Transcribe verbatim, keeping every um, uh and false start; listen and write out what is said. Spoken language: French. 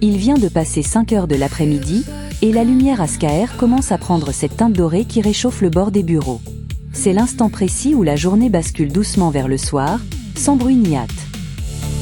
Il vient de passer cinq heures de l'après-midi, et la lumière Ascaer commence à prendre cette teinte dorée qui réchauffe le bord des bureaux. C'est l'instant précis où la journée bascule doucement vers le soir, sans bruit ni hâte.